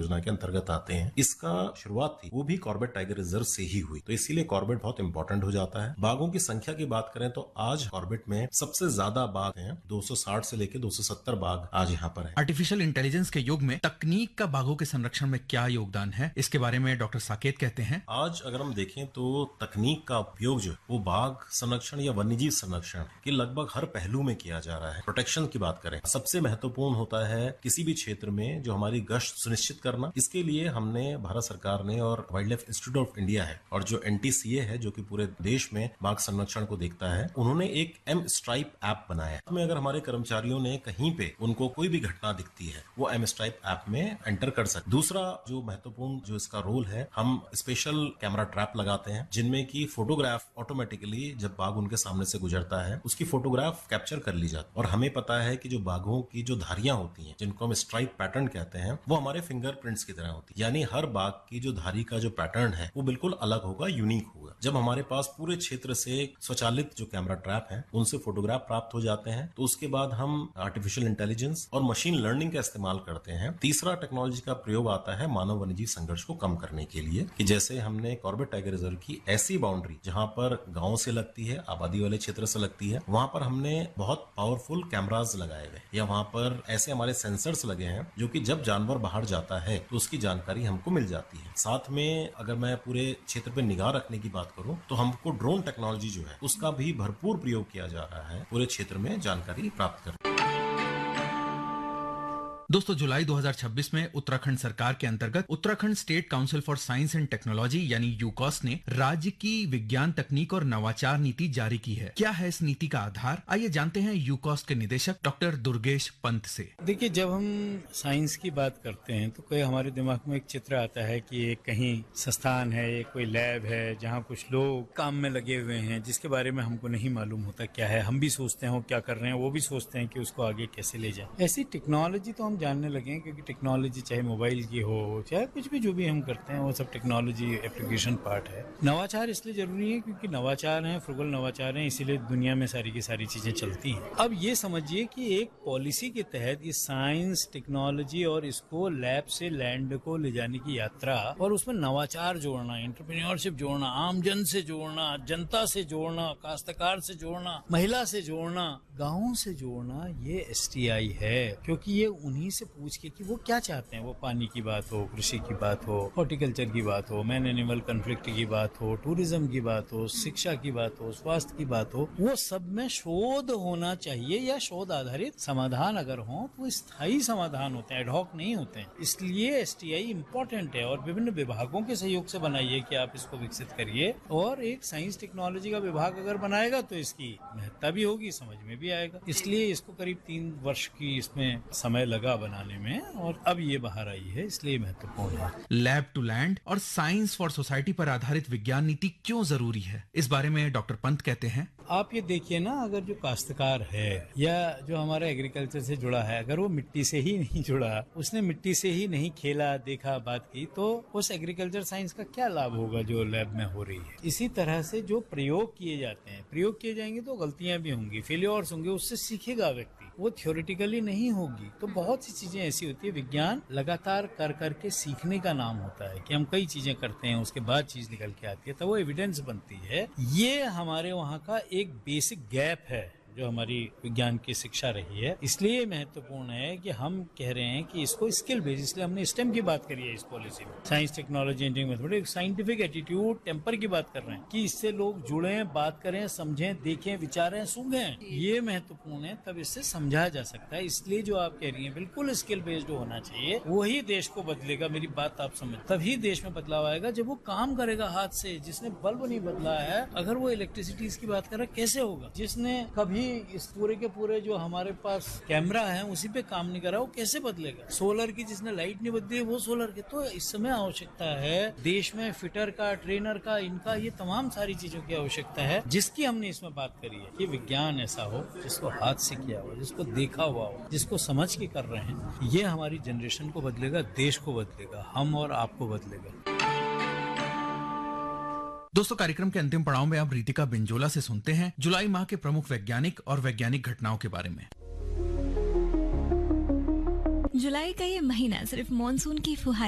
योजना के अंतर्गत आते हैं। इसका शुरुआत थी वो भी कॉर्बेट टाइगर रिजर्व से ही हुई, तो इसीलिए कॉर्बेट बहुत इंपॉर्टेंट हो जाता है। बाघों की संख्या की बात करें तो आज कॉर्बेट में सबसे ज्यादा बाघ हैं, 260 से लेकर 270 बाघ आज यहाँ पर है। आर्टिफिशियल इंटेलिजेंस के युग में तकनीक का बाघों के संरक्षण में क्या योगदान है, इसके बारे में डॉक्टर साकेत कहते हैं। आज अगर हम देखें तो तकनीक का उपयोग जो वो बाघ संरक्षण या वन्यजीव संरक्षण के लगभग हर पहलू में किया जा रहा है। प्रोटेक्शन की बात करें, सबसे महत्वपूर्ण होता है किसी भी क्षेत्र में जो हमारी गश्त सुनिश्चित करना। इसके लिए हमने भारत सरकार ने और wild life institute of India है और जो NTCA है जो कि पूरे देश में बाघ संरक्षण को देखता है, उन्होंने एक M Stripe ऐप बनाया है। उसमें अगर हमारे कर्मचारियों ने कहीं पे उनको कोई भी घटना दिखती है वो M Stripe ऐप में एंटर कर सकते। दूसरा जो महत्वपूर्ण जो इसका रोल है, हम स्पेशल कैमरा ट्रैप लगाते हैं जिनमें की फोटोग्राफ ऑटोमेटिकली जब बाघ उनके सामने से गुजरता है उसकी फोटोग्राफ कैप्चर कर ली जाती है। और हमें पता है कि जो बाघों की जो धारियां होती हैं जिनको हम स्ट्राइप पैटर्न कहते हैं वो हमारे फिंगरप्रिंट्स की तरह होती है, यानी हर बाघ की जो धारी का जो पैटर्न है वो बिल्कुल अलग होगा, यूनिक होगा। जब हमारे पास पूरे क्षेत्र से स्वचालित जो कैमरा ट्रैप है उनसे फोटोग्राफ प्राप्त हो जाते हैं तो उसके बाद हम आर्टिफिशियल इंटेलिजेंस और मशीन लर्निंग का इस्तेमाल करते हैं। तीसरा टेक्नोलॉजी का प्रयोग आता है मानव वन्यजीव संघर्ष को कम करने के लिए, कि जैसे हमने कॉर्बेट टाइगर रिजर्व की ऐसी बाउंड्री जहां पर गांव से लगती है, आबादी वाले क्षेत्र से लगती है, वहां पर हमने बहुत पावरफुल कैमराज लगाए हुए या वहां पर ऐसे हमारे सेंसर्स लगे हैं जो कि जब जानवर बाहर जाता है तो उसकी जानकारी हमको मिल जाती है। साथ में अगर मैं पूरे क्षेत्र पे निगाह रखने की बात करूं तो हमको ड्रोन टेक्नोलॉजी जो है उसका भी भरपूर प्रयोग किया जा रहा है पूरे क्षेत्र में जानकारी प्राप्त करने। दोस्तों, जुलाई 2026 में उत्तराखंड सरकार के अंतर्गत Uttarakhand state council for science and technology यानी यूकॉस ने राज्य की विज्ञान, तकनीक और नवाचार नीति जारी की है। क्या है इस नीति का आधार, आइए जानते हैं यूकॉस के निदेशक डॉक्टर दुर्गेश पंत से। देखिए, जब हम साइंस की बात करते हैं तो कोई हमारे दिमाग में एक चित्र आता है कि ये कहीं संस्थान है, ये कोई लैब है जहाँ कुछ लोग काम में लगे हुए हैं जिसके बारे में हमको नहीं मालूम होता क्या है। हम भी सोचते हैं वो क्या कर रहे हैं, वो भी सोचते हैं कि उसको आगे कैसे ले जाए। ऐसी टेक्नोलॉजी तो हम जानने लगे हैं, क्योंकि टेक्नोलॉजी चाहे मोबाइल की हो चाहे कुछ भी जो भी हम करते हैं वो सब टेक्नोलॉजी एप्लीकेशन पार्ट है। नवाचार इसलिए जरूरी है क्योंकि नवाचार है, फ्रुगल नवाचार है, इसीलिए दुनिया में सारी की सारी चीजें चलती हैं। अब ये समझिए कि एक पॉलिसी के तहत ये साइंस, टेक्नोलॉजी और इसको लैब से लैंड को ले जाने की यात्रा और उसमें नवाचार जोड़ना, एंटरप्रेन्योरशिप जोड़ना, आमजन से जोड़ना, जनता से जोड़ना, काश्तकार से जोड़ना, महिला से जोड़ना, गाँव से जोड़ना, ये STI है। क्योंकि ये उन्हीं से पूछ के कि वो क्या चाहते हैं, वो पानी की बात हो, कृषि की बात हो, हॉर्टिकल्चर की बात हो, मैन एनिमल कॉन्फ्लिक्ट की बात हो, टूरिज्म की बात हो, शिक्षा की बात हो, स्वास्थ्य की बात हो, वो सब में शोध होना चाहिए या शोध आधारित समाधान अगर हो तो स्थायी समाधान होते हैं, एडहॉक नहीं होते हैं। इसलिए STI इम्पोर्टेंट है और विभिन्न विभागों के सहयोग से बनाइए कि आप इसको विकसित करिए। और एक साइंस टेक्नोलॉजी का विभाग अगर बनाएगा तो इसकी महत्ता भी होगी, समझ में भी आएगा। इसलिए इसको करीब 3 वर्ष की इसमें समय लगा बनाने में और अब ये बाहर आई है, इसलिए महत्वपूर्ण है। लैब टू लैंड और साइंस फॉर सोसाइटी पर आधारित विज्ञान नीति क्यों जरूरी है, इस बारे में डॉक्टर पंत कहते हैं। आप ये देखिए ना, अगर जो काश्तकार है या जो हमारा एग्रीकल्चर से जुड़ा है, अगर वो मिट्टी से ही नहीं जुड़ा, उसने मिट्टी से ही नहीं खेला, देखा, बात की, तो उस एग्रीकल्चर साइंस का क्या लाभ होगा जो लैब में हो रही है। इसी तरह से जो प्रयोग किए जाते हैं, प्रयोग किए जाएंगे तो गलतियां भी होंगी, फेलियर्स होंगे, उससे सीखेगा व्यक्ति, वो थ्योरेटिकली नहीं होगी। तो बहुत सी चीजें ऐसी होती है, विज्ञान लगातार कर करके सीखने का नाम होता है कि हम कई चीजें करते हैं, उसके बाद चीज निकल के आती है तो वो एविडेंस बनती है। ये हमारे वहाँ का एक बेसिक गैप है जो हमारी विज्ञान की शिक्षा रही है। इसलिए महत्वपूर्ण है कि हम कह रहे हैं कि इसको स्किल बेस्ड, इसलिए हमने स्टेम की बात करी है इस पॉलिसी में, science, technology, engineering, mathematics, scientific attitude, temper की बात कर रहे हैं कि इससे लोग जुड़े, बात करें, समझें, देखें, विचारें, सूंघें। ये महत्वपूर्ण है, तब इससे समझा जा सकता है। इसलिए जो आप कह रही हैं बिल्कुल स्किल बेस्ड होना चाहिए, वही देश को बदलेगा। मेरी बात आप समझ, तभी देश में बदलाव आएगा जब वो काम करेगा हाथ से। जिसने बल्ब नहीं बदला है, अगर वो इलेक्ट्रिसिटी की बात कर रहा है, कैसे होगा? जिसने कभी इस पूरे के पूरे जो हमारे पास कैमरा है उसी पे काम नहीं करा, वो कैसे बदलेगा? सोलर की जिसने लाइट नहीं बदली, वो सोलर के। तो इस समय आवश्यकता है देश में फिटर का, ट्रेनर का, इनका, ये तमाम सारी चीजों की आवश्यकता है, जिसकी हमने इसमें बात करी है कि विज्ञान ऐसा हो जिसको हाथ से किया हो, जिसको देखा हुआ हो, जिसको समझ के कर रहे हैं। ये हमारी जनरेशन को बदलेगा, देश को बदलेगा, हम और आपको बदलेगा। दोस्तों, कार्यक्रम के अंतिम पड़ाव में अब रीतिका बिंजोला से सुनते हैं जुलाई माह के प्रमुख वैज्ञानिक और वैज्ञानिक घटनाओं के बारे में। जुलाई का ये महीना सिर्फ मॉनसून की फुहार